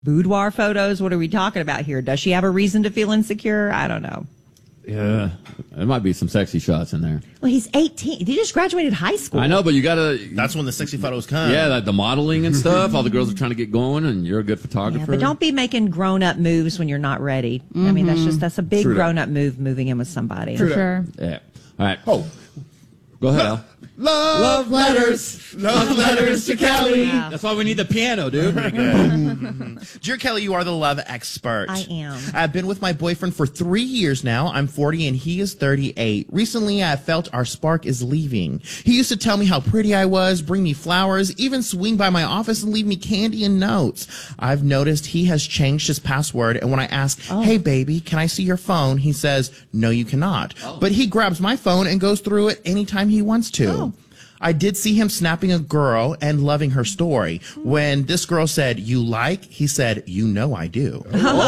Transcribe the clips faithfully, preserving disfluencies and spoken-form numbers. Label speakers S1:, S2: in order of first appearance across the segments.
S1: boudoir photos? What are we talking about here? Does she have a reason to feel insecure? I don't know.
S2: Yeah, there might be some sexy shots in there.
S1: Well, he's eighteen. He just graduated high school.
S2: I know, but you gotta.
S3: That's when the sexy photos come.
S2: Yeah, like the modeling and stuff. All the girls are trying to get going, and you're a good photographer.
S1: Yeah, but don't be making grown-up moves when you're not ready. Mm-hmm. I mean, that's just that's a big
S4: True
S1: grown-up move, moving in with somebody.
S5: For sure.
S2: Yeah. All right.
S4: Oh,
S2: Go ahead, Al.
S4: love,
S2: Love letters.
S4: love letters to Kelly.
S1: Wow.
S2: That's why we need the piano, dude.
S3: Dear Kelly, you are the love expert.
S1: I am.
S3: I've been with my boyfriend for three years now. I'm forty and he is thirty-eight. Recently, I felt our spark is leaving. He used to tell me how pretty I was, bring me flowers, even swing by my office and leave me candy and notes. I've noticed he has changed his password, and when I ask,
S1: Oh.
S3: hey, baby, can I see your phone? He says, no, you cannot.
S2: Oh.
S3: But he grabs my phone and goes through it anytime he wants to.
S1: Oh.
S3: I did see him snapping a girl and loving her story. When this girl said, you like, he said, you know I do.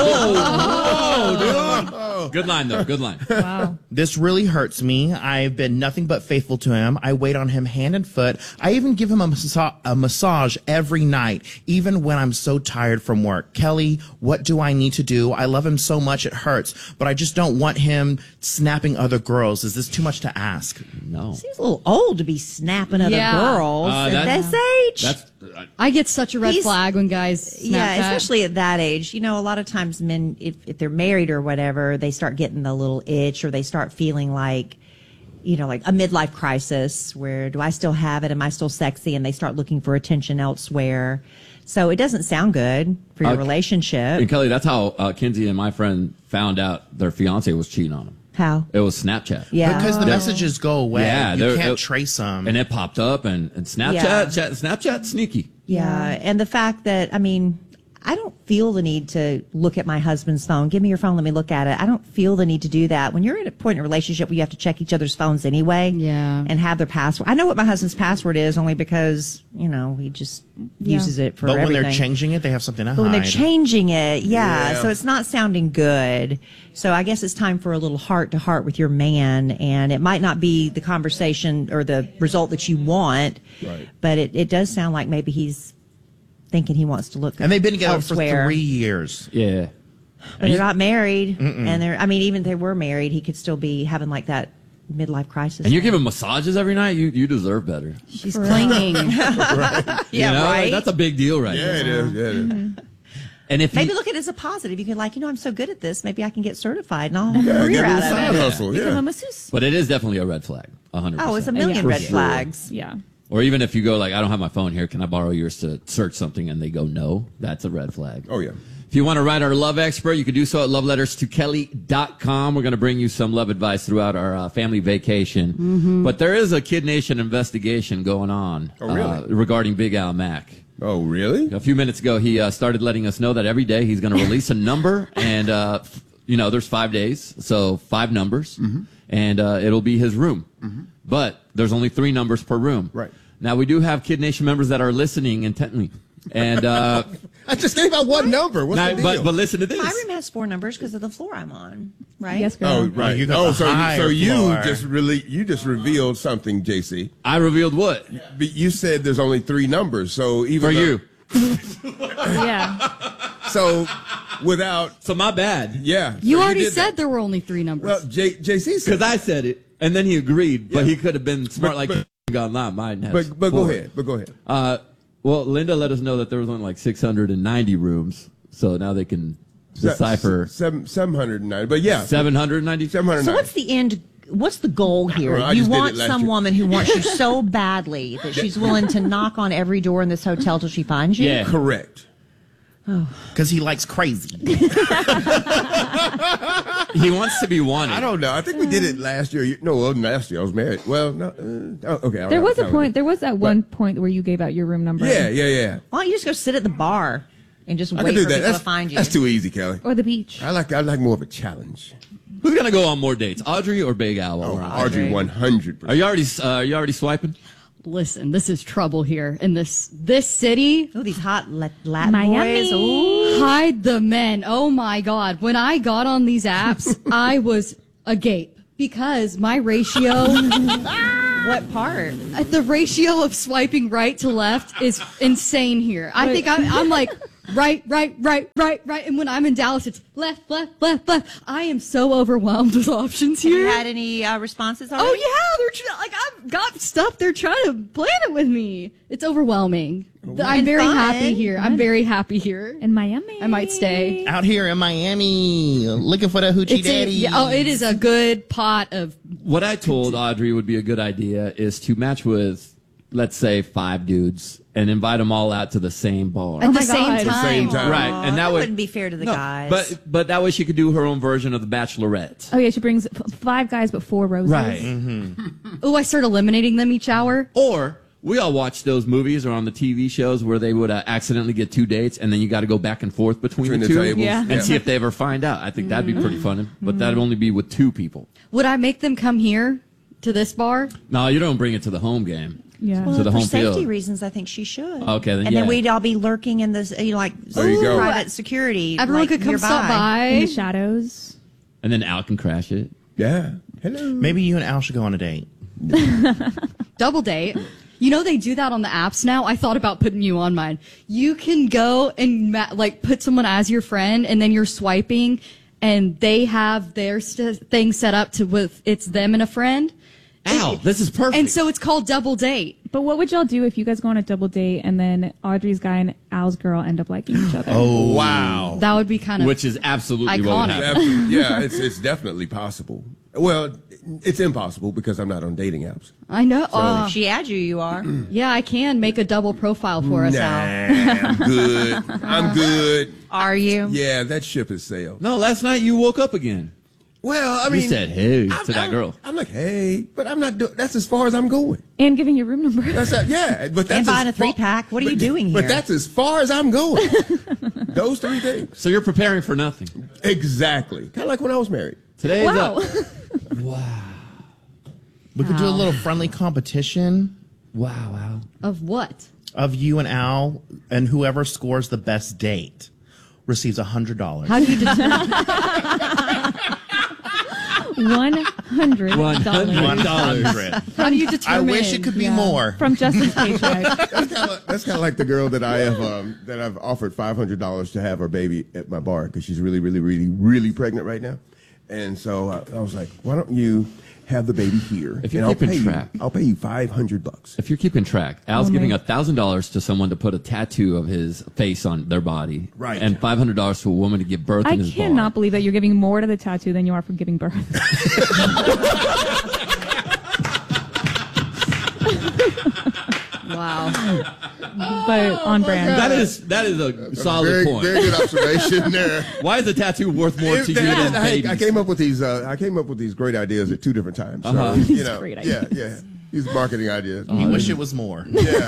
S2: Good line, though. Good line.
S5: Wow.
S3: This really hurts me. I've been nothing but faithful to him. I wait on him hand and foot. I even give him a, massa- a massage every night, even when I'm so tired from work. Kelly, what do I need to do? I love him so much it hurts, but I just don't want him snapping other girls. Is this too much to ask?
S2: No.
S1: He's a little old to be snapping other
S5: Yeah.
S1: girls
S2: Uh,
S1: at
S2: that-
S1: this age.
S2: That's. Uh,
S5: I get such a red
S1: He's-
S5: flag when guys snap
S1: Yeah,
S5: that.
S1: especially at that age. You know, a lot of times men, if, if they're married or whatever, they start getting the little itch or they start feeling like, you know, like a midlife crisis where do I still have it? Am I still sexy? And they start looking for attention elsewhere. So it doesn't sound good for your
S2: Uh,
S1: relationship.
S2: and Kelly, that's how uh, Kinsey and my friend found out their fiance was cheating on them.
S1: How?
S2: It was Snapchat.
S1: Yeah.
S3: Because the messages go away.
S2: Yeah,
S3: you
S2: they're-
S3: can't
S2: it-
S3: trace them.
S2: And it popped up, and, and Snapchat,
S1: Yeah.
S2: chat, Snapchat, sneaky.
S1: Yeah. And the fact that, I mean, I don't feel the need to look at my husband's phone. Give me your phone. Let me look at it. I don't feel the need to do that. When you're at a point in a relationship where you have to check each other's phones anyway.
S5: Yeah.
S1: And have their password. I know what my husband's password is only because, you know, he just
S5: Yeah.
S1: uses it for
S3: but when
S1: everything.
S3: they're changing it, they have something to
S1: But when they're
S3: hide.
S1: changing it, yeah,
S4: Yeah.
S1: so it's not sounding good. So I guess it's time for a little heart to heart with your man, and it might not be the conversation or the result that you want,
S4: Right.
S1: but it, it does sound like maybe he's thinking he wants to look
S3: and they've been together
S1: elsewhere.
S3: for three years.
S2: Yeah.
S1: But they're not married, and they're, I mean, even if they were married, he could still be having like that midlife crisis.
S2: And you're giving massages every night? You you deserve better.
S5: She's clinging.
S1: yeah,
S2: you know?
S1: right?
S2: That's a big deal right
S4: Yeah,
S2: there.
S4: it is. Yeah, it is.
S2: And if
S1: Maybe
S2: you,
S1: look at it as a positive. You could like, you know, I'm so good at this. Maybe I can get certified and I'll
S4: Yeah,
S1: career
S4: give it a
S1: out
S4: side
S1: of it.
S4: hustle.
S5: Become a
S4: Yeah.
S5: masseuse.
S2: But it is definitely a red flag. one hundred percent.
S1: Oh, it's a million
S5: Yeah.
S1: red
S4: For sure.
S1: flags.
S5: Yeah.
S2: Or even if you go like, I don't have my phone here, can I borrow yours to search something? And they go, no, that's a red flag.
S4: Oh, yeah.
S2: If you want to write our love expert, you can do so at love letters to kelly dot com. We're going to bring you some love advice throughout our uh, family vacation.
S1: Mm-hmm.
S2: But there is a Kid Nation investigation going on
S4: Oh, really?
S2: uh, regarding Big Al Mack.
S4: Oh, really?
S2: A few minutes ago, he uh, started letting us know that every day he's going to release a number, and uh, f- you know, there's five days, so five numbers,
S4: Mm-hmm.
S2: and uh, it'll be his room. But there's only three numbers per room.
S4: Right.
S2: Now we do have Kid Nation members that are listening intently, and uh,
S4: I just gave out one number. What's
S2: now,
S4: the deal?
S2: but but listen to this.
S1: My room has four numbers because of the floor I'm on, right?
S5: Yes, girl.
S4: Oh, right.
S3: you got
S4: oh,
S3: the
S4: so you, so
S3: higher
S4: you
S3: floor.
S4: just really you just revealed something, J C.
S2: I revealed what
S4: But you said there's only three numbers, so even
S2: for
S4: though-
S2: you.
S5: Yeah.
S4: So without,
S2: So my bad,
S4: yeah,
S5: You
S4: so
S5: already
S4: did
S5: said
S4: that.
S5: there were only three numbers.
S4: Well, J, JC said,
S2: because I said it, and then he agreed, but
S4: Yeah.
S2: he could have been smart
S4: But-
S2: like
S4: but-
S2: gone line. Mine has
S4: but but go
S2: four.
S4: ahead, but go ahead.
S2: Uh, well, Linda let us know that there was only like six hundred ninety rooms, so now they can decipher
S4: seven seven hundred and nine. But yeah,
S2: seven hundred ninety.
S4: seven hundred.
S1: So what's the end? What's the goal here?
S4: I
S1: You
S4: just did
S1: want
S4: it last
S1: some
S4: year.
S1: woman who wants you so badly that she's willing to knock on every door in this hotel till she finds you?
S2: Yeah.
S4: correct?
S3: Because he likes crazy.
S2: He wants to be wanted.
S4: I don't know. I think we did it last year. You- No, well, last year I was married. Well, no. Uh, oh, okay. all
S6: There
S4: right,
S6: was a
S4: all right.
S6: point. There was that one point where you gave out your room number.
S4: Yeah, yeah, yeah.
S1: Why don't you just go sit at the bar and just
S4: I
S1: wait
S4: can do
S1: for
S4: that.
S1: people
S4: That's,
S1: to find you?
S4: that's too easy, Kelly.
S6: Or the beach.
S4: I like I like more of a challenge.
S2: Who's gonna go on more dates, Audrey or Big Al? while
S4: Oh,
S2: we're on?
S4: Audrey, one hundred
S2: Are
S4: percent.
S2: you already? Uh, are you already swiping?
S5: Listen, this is trouble here in this this city.
S1: Oh, these hot Lat- Latin
S6: Miami.
S1: boys. Ooh.
S5: Hide the men. Oh my God. When I got on these apps, I was agape because my ratio,
S1: What part?
S5: the ratio of swiping right to left is insane here. I think I'm, I'm like right, right, right, right, right. And when I'm in Dallas, it's left, left, left, left. I am so overwhelmed with options
S1: Have
S5: here.
S1: you had any uh, responses already?
S5: Oh yeah, they're tr- like I've got stuff. They're trying to plan it with me. It's overwhelming. I'm
S1: And
S5: very
S1: fun.
S5: happy here. I'm very happy here.
S6: In Miami.
S5: I might stay.
S3: Out here in Miami, looking for the hoochie
S5: It's a,
S3: daddy.
S5: yeah, oh, it is a good pot of.
S2: What I told Audrey would be a good idea is to match with, let's say, five dudes and invite them all out to the same bar.
S5: At
S6: my
S5: the same
S6: God.
S5: time.
S6: The
S4: same time.
S2: Right,
S1: Aw,
S2: and that,
S1: that
S2: would,
S1: wouldn't be fair to the
S2: no,
S1: guys.
S2: But but that way she could do her own version of the Bachelorette.
S6: Oh yeah, she brings f- five guys but four roses.
S2: Right.
S5: Oh, I start eliminating them each hour.
S2: Or we all watch those movies or on the T V shows where they would uh, accidentally get two dates, and then you got to go back and forth between,
S4: Between
S2: the
S4: the
S2: two
S4: tables.
S6: Yeah.
S2: and
S4: Yeah.
S2: see if they ever find out. I think that'd be pretty fun, but that'd only be with two people.
S5: Would I make them come here to this bar?
S2: No, you don't bring it to the home game.
S6: Yeah.
S1: well,
S2: to the
S1: for
S2: home
S1: safety
S2: field.
S1: reasons, I think she should.
S2: Okay, then
S1: and
S2: yeah.
S1: then we'd all be lurking in this, you know, like
S4: There you go.
S1: private security.
S5: Everyone
S1: like,
S5: could come
S1: nearby.
S5: stop by.
S6: In the shadows.
S2: And then Al can crash it.
S4: Yeah. Hello.
S3: Maybe you and Al should go on a date.
S5: Double date. You know they do that on the apps now. I thought about putting you on mine. You can go and ma- like put someone as your friend, and then you're swiping, and they have their st- thing set up to with it's them and a friend.
S2: Al, this is perfect.
S5: And so it's called double date.
S6: But what would y'all do if you guys go on a double date and then Audrey's guy and Al's girl end up liking each other?
S3: Oh,
S4: Wow.
S5: That would be kind of
S2: Which is absolutely what would
S5: Iconic.
S2: happen.
S4: Absolutely. Yeah, it's it's definitely possible. Well, it's impossible because I'm not on dating apps.
S5: I know. uh,
S1: If she adds you, you are.
S5: yeah, I can make a double profile for us,
S4: Nah,
S5: Al.
S4: I'm good. I'm good.
S1: Are you?
S4: Yeah, that ship has sailed.
S2: No, last night you woke up again.
S4: Well, I
S2: You
S4: mean,
S2: said hey
S4: I'm-
S2: to that
S4: I'm-
S2: girl.
S4: I'm like, hey, but I'm not doing. That's as far as I'm going.
S6: And giving your room number.
S4: That's a, yeah, but that's
S1: And buying
S4: as
S1: a three
S4: far-
S1: pack. What are you
S4: but-
S1: doing here?
S4: But that's as far as I'm going. Those three things.
S2: So you're preparing for nothing.
S4: Exactly. Kind of like when I was married.
S2: Today's
S6: Wow.
S2: a
S3: We could do a little friendly competition
S2: wow, wow.
S5: Of what?
S3: of you and Al, and whoever scores the best date receives a hundred dollars.
S5: How do you determine?
S6: One hundred
S2: One
S6: dollars
S2: hundred dollars.
S5: How do you
S3: I
S5: determine?
S3: wish it could be
S5: Yeah.
S3: more.
S6: from Justin's paycheck.
S4: That's kind of that's kind of like the girl that I have um, that I've offered five hundred dollars to have her baby at my bar because she's really, really, really, really pregnant right now, and so uh, I was like, why don't you have the baby here?
S2: If you're
S4: and I'll
S2: keeping
S4: pay
S2: track.
S4: you, I'll pay you five hundred bucks.
S2: If you're keeping track, Al's
S6: Oh,
S2: giving
S6: my-
S2: a thousand dollars to someone to put a tattoo of his face on their body,
S4: Right.
S2: And five hundred dollars to a woman to give birth
S6: I
S2: in his
S6: cannot
S2: bar.
S6: believe that you're giving more to the tattoo than you are from giving birth.
S5: Wow.
S6: But on brand.
S2: That is that is a solid
S4: very,
S2: point.
S4: very good observation there.
S2: Why is the tattoo worth more to you than
S4: I,
S2: babies?
S4: I came up with these. Uh, I came up with these great ideas at two different times. So,
S2: Uh-huh.
S4: you
S6: These
S4: know,
S6: great
S4: yeah,
S6: ideas.
S4: yeah. These marketing ideas.
S3: You wish it was more.
S4: Yeah.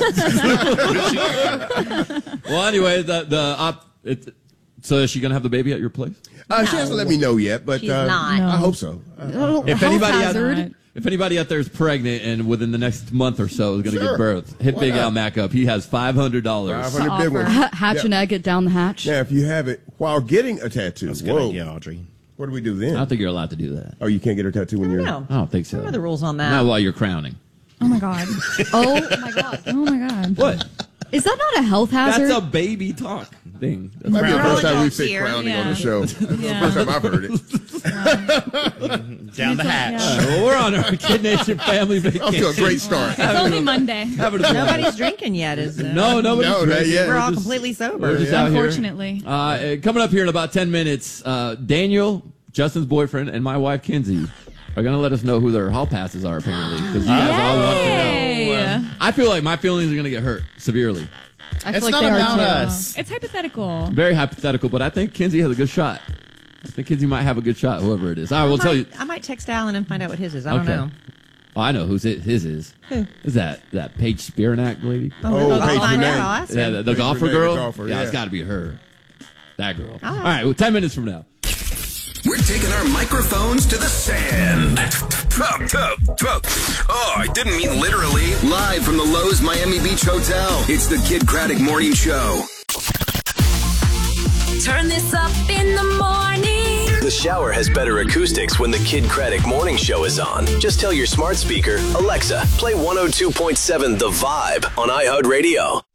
S2: Well, anyway, the the op, it, so is she gonna have the baby at your place?
S4: Uh, She hasn't let me know yet, but
S1: She's
S4: uh,
S1: not.
S6: No.
S4: I hope so. Uh,
S2: If
S5: Health
S2: anybody
S5: hazard.
S2: out, if anybody out there is pregnant and within the next month or so is going to
S4: Sure.
S2: give birth, hit
S4: Why
S2: Big
S4: not?
S2: Al Mac up. He has five hundred dollars.
S4: five hundred big ones.
S5: Ha- hatch
S4: Yeah.
S5: an egg, it down the hatch.
S4: Now, if you have it while getting a tattoo,
S3: That's a good
S4: whoa,
S3: idea, Audrey.
S4: what do we do
S2: I
S4: then?
S2: don't think you're allowed to do that.
S4: Oh, you can't get a tattoo when you're.
S1: No.
S2: I don't think so.
S1: What are the rules on that?
S2: Not while you're crowning.
S6: Oh my god.
S5: Oh my god.
S6: Oh my god.
S2: What?
S5: Is that not a health hazard?
S2: That's a baby talk thing. That's
S4: Might be the
S3: Crown
S4: first time we've
S1: jokes
S4: said
S1: here.
S4: crowning on
S6: Yeah.
S4: the show.
S6: Yeah.
S4: First time I've heard it.
S3: Down the hatch.
S2: All right, well, we're on our Kid Nation family
S4: Off to a
S2: vacation.
S4: great start.
S6: It's only Monday.
S2: Having a blast.
S1: Nobody's drinking yet, is there?
S2: No, nobody's
S4: No, not
S2: drinking.
S4: yet.
S1: We're all
S2: just-
S1: completely sober.
S2: We're just out here.
S6: Unfortunately.
S2: Uh, uh, coming up here in about ten minutes, uh, Daniel, Justin's boyfriend, and my wife, Kinsey, are going to let us know who their hall passes are, apparently. Because you guys all want to know.
S6: Yay.
S2: I feel like my feelings are going to get hurt severely.
S5: I feel
S3: It's
S5: like
S3: not
S5: they are
S3: about
S5: too.
S3: us.
S6: It's hypothetical.
S2: Very hypothetical, but I think Kinsey has a good shot. I think Kinsey might have a good shot, whoever it is. I will
S1: I
S2: tell
S1: might,
S2: you.
S1: I might text Alan and find out what his is. I don't
S2: Okay.
S1: know.
S2: Oh, I know who's it, his is.
S1: Who?
S2: Is that that Paige Spiranak lady?
S4: Oh,
S1: I'll
S4: Paige
S1: find
S4: Renee.
S1: out. I'll ask
S2: Yeah,
S1: him.
S2: the, the
S4: Paige
S2: golfer
S4: Renee,
S2: girl.
S4: the golfer,
S2: yeah, it's
S4: yeah.
S2: got to be her. That girl.
S1: All
S2: All
S1: right.
S2: right, well, ten minutes from now.
S7: We're taking our microphones to the sand. Oh, I didn't mean literally. Live from the Lowe's Miami Beach Hotel, it's the Kid Craddock Morning Show.
S8: Turn this up in the morning.
S9: The shower has better acoustics when the Kid Craddock Morning Show is on. Just tell your smart speaker, Alexa, play one oh two point seven The Vibe on iHeartRadio.